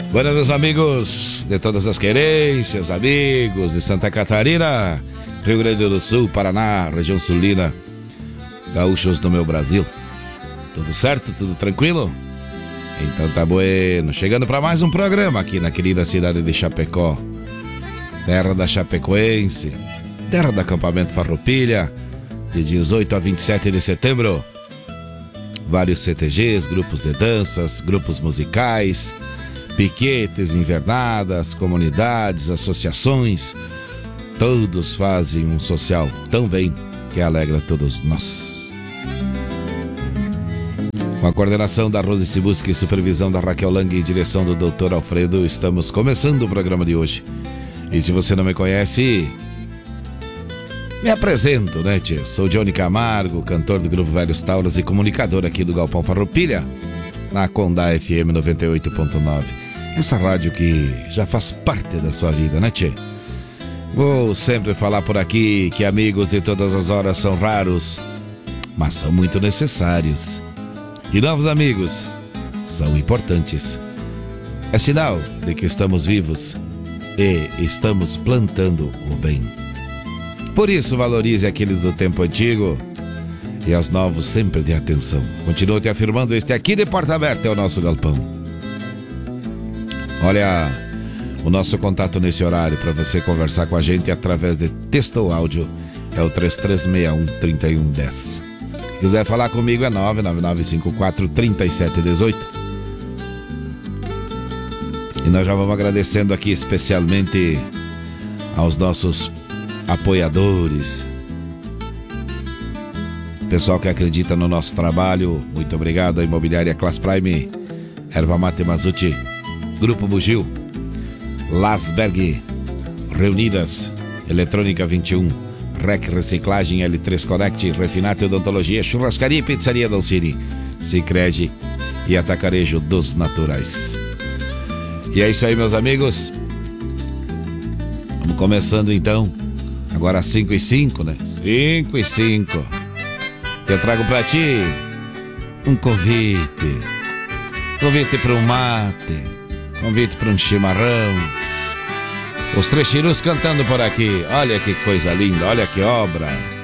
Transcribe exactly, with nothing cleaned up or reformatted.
Bueno, meus amigos de todas as querências, amigos de Santa Catarina, Rio Grande do Sul, Paraná, região sulina, gaúchos do meu Brasil. Tudo certo? Tudo tranquilo? Então tá bueno. Chegando para mais um programa aqui na querida cidade de Chapecó, terra da Chapecoense, terra do acampamento Farroupilha, de dezoito a vinte e sete de setembro. Vários C T Gs, grupos de danças, grupos musicais, piquetes, invernadas, comunidades, associações, todos fazem um social tão bem que alegra todos nós. Com a coordenação da Rose Sibuski, supervisão da Raquel Lang e direção do doutor Alfredo, estamos começando o programa de hoje. E se você não me conhece, me apresento, né, tio? Sou Johnny Camargo, cantor do Grupo Velhos Tauras e comunicador aqui do Galpão Farroupilha, na Condá F M noventa e oito ponto nove. Essa rádio que já faz parte da sua vida, né, tchê? Vou sempre falar por aqui que amigos de todas as horas são raros, mas são muito necessários. E novos amigos são importantes. É sinal de que estamos vivos e estamos plantando o bem. Por isso, valorize aqueles do tempo antigo e aos novos sempre dê atenção. Continue te afirmando, este aqui de porta aberta é o nosso galpão. Olha, o nosso contato nesse horário para você conversar com a gente através de texto ou áudio é o três três seis um, três um um zero. Se quiser falar comigo é nove nove nove cinco quatro, três sete um oito. E nós já vamos agradecendo aqui especialmente aos nossos apoiadores, pessoal que acredita no nosso trabalho. Muito obrigado à Imobiliária Class Prime, Erva Mate Mazuti, Grupo Bugio, Lasberg, Reunidas, Eletrônica vinte e um, Rec Reciclagem, L três Connect, Refinato e Odontologia, Churrascaria e Pizzaria Dalcini, Sicredi e Atacarejo dos Naturais. E é isso aí, meus amigos. Vamos começando então. Agora cinco e cinco, né? cinco e cinco. Eu trago pra ti um convite. Convite para um mate. Convite para um chimarrão. Os Trechirus cantando por aqui. Olha que coisa linda, olha que obra.